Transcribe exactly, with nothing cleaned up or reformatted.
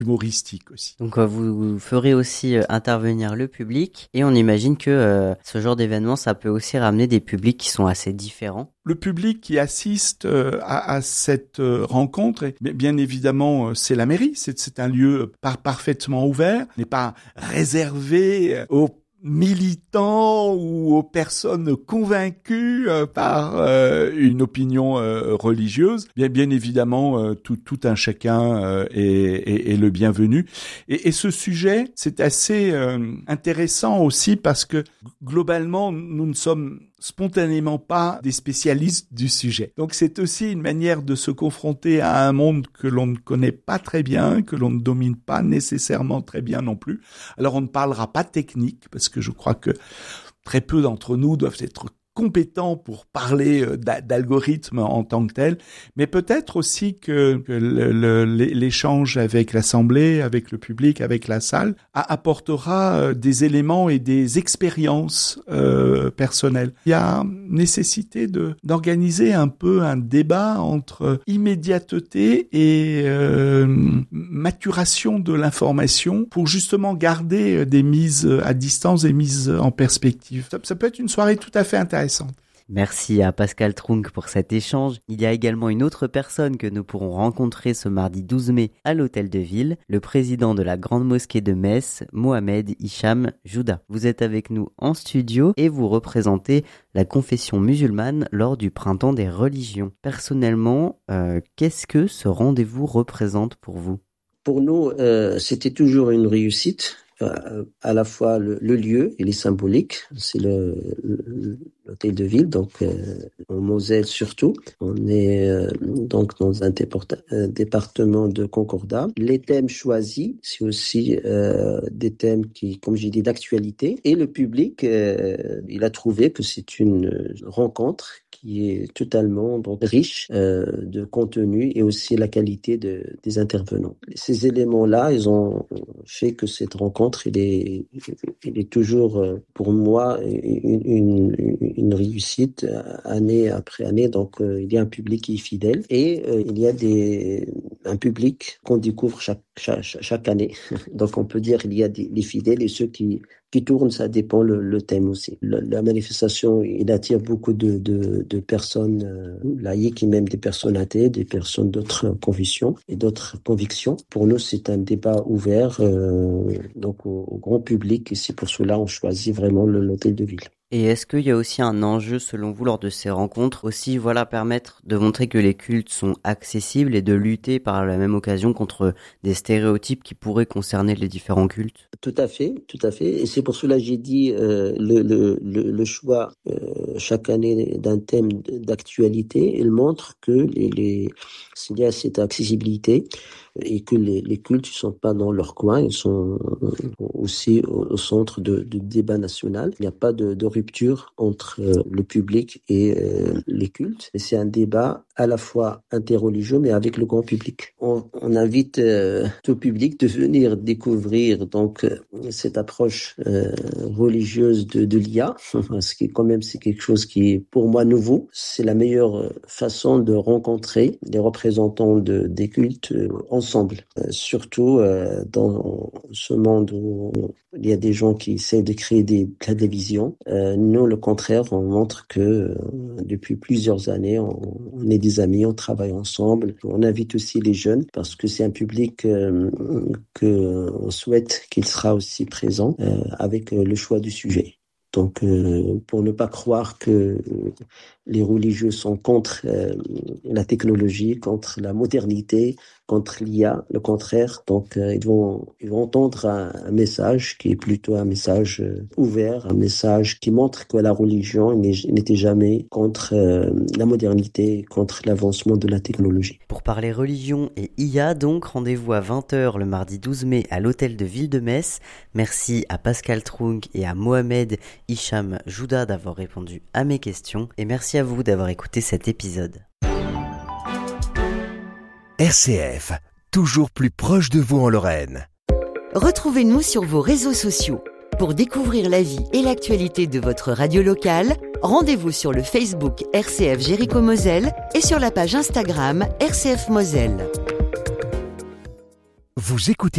humoristique aussi. Donc euh, vous, vous ferez aussi euh, intervenir le public et on imagine que euh, ce genre d'événement, ça peut aussi ramener des publics qui sont assez différents. Le public qui assiste euh, à, à cette euh, rencontre, et bien évidemment, euh, c'est la mairie, c'est, c'est un lieu par, parfaitement ouvert, n'est pas réservé aux militants ou aux personnes convaincues euh, par euh, une opinion euh, religieuse. Bien, bien évidemment, euh, tout, tout un chacun euh, est, est, est le bienvenu. Et, et ce sujet, c'est assez euh, intéressant aussi parce que globalement, nous ne sommes spontanément pas des spécialistes du sujet. Donc c'est aussi une manière de se confronter à un monde que l'on ne connaît pas très bien, que l'on ne domine pas nécessairement très bien non plus. Alors on ne parlera pas technique, parce que je crois que très peu d'entre nous doivent être compétents pour parler d'algorithmes en tant que tel, mais peut-être aussi que, que le, le, l'échange avec l'Assemblée, avec le public, avec la salle, apportera des éléments et des expériences euh, personnelles. Il y a nécessité de d'organiser un peu un débat entre immédiateté et euh, maturation de l'information pour justement garder des mises à distance, des mises en perspective. Ça, ça peut être une soirée tout à fait intéressante. Merci à Pascal Trunk pour cet échange. Il y a également une autre personne que nous pourrons rencontrer ce mardi douze mai à l'Hôtel de Ville, le président de la Grande Mosquée de Metz, Mohamed Hicham Jouda. Vous êtes avec nous en studio et vous représentez la confession musulmane lors du Printemps des religions. Personnellement, euh, qu'est-ce que ce rendez-vous représente pour vous ? Pour nous, euh, c'était toujours une réussite. À la fois le, le lieu, il est symbolique, c'est le, le, l'hôtel de ville, donc euh, en Moselle surtout. On est euh, donc dans un déporta- euh, département de Concordat. Les thèmes choisis, c'est aussi euh, des thèmes qui, comme j'ai dit, d'actualité. Et le public, euh, il a trouvé que c'est une rencontre qui est totalement donc riche euh, de contenu et aussi la qualité de, des intervenants. Ces éléments-là, ils ont fait que cette rencontre, il est, il est toujours pour moi une, une, une réussite année après année. Donc euh, il y a un public qui est fidèle et euh, il y a des un public qu'on découvre chaque chaque, chaque année. Donc on peut dire il y a des les fidèles et ceux qui qui tourne, ça dépend le, le thème aussi. Le, la manifestation, il attire beaucoup de, de, de personnes euh, laïques et même des personnes athées, des personnes d'autres confessions et d'autres convictions. Pour nous, c'est un débat ouvert euh, donc au, au grand public et c'est pour cela qu'on choisit vraiment le, l'hôtel de ville. Et est-ce qu'il y a aussi un enjeu, selon vous, lors de ces rencontres, aussi, voilà, permettre de montrer que les cultes sont accessibles et de lutter par la même occasion contre des stéréotypes qui pourraient concerner les différents cultes? Tout à fait, tout à fait. Et c'est pour cela que j'ai dit euh, le, le, le, le choix euh, chaque année d'un thème d'actualité, il montre que les, les, s'il y a cette accessibilité et que les, les cultes ne sont pas dans leur coin, ils sont aussi au, au centre de, de débat national. Il n'y a pas de, de rupture entre euh, le public et euh, les cultes. Et c'est un débat à la fois interreligieux, mais avec le grand public. On, on invite euh, tout le public de venir découvrir donc euh, cette approche euh, religieuse de, de l'I A, parce que quand même c'est quelque chose qui est pour moi nouveau. C'est la meilleure façon de rencontrer les représentants de, des cultes euh, ensemble. Euh, surtout euh, dans ce monde où il y a des gens qui essaient de créer des télévisions. Euh, nous, le contraire, on montre que euh, depuis plusieurs années, on, on est des amis, on travaille ensemble. On invite aussi les jeunes parce que c'est un public euh, que on souhaite qu'il sera aussi présent euh, avec euh, le choix du sujet. Donc, euh, pour ne pas croire que euh, les religieux sont contre euh, la technologie, contre la modernité, contre l'I A, le contraire. Donc, euh, ils vont ils vont entendre un, un message qui est plutôt un message euh, ouvert, un message qui montre que la religion n'était jamais contre euh, la modernité, contre l'avancement de la technologie. Pour parler religion et I A, donc, rendez-vous à vingt heures le mardi douze mai à l'hôtel de Ville de Metz. Merci à Pascal Trunk et à Mohamed Hicham Jouda d'avoir répondu à mes questions et merci à vous d'avoir écouté cet épisode. R C F, toujours plus proche de vous en Lorraine. Retrouvez-nous sur vos réseaux sociaux. Pour découvrir la vie et l'actualité de votre radio locale, rendez-vous sur le Facebook R C F Jéricho-Moselle et sur la page Instagram R C F Moselle. Vous écoutez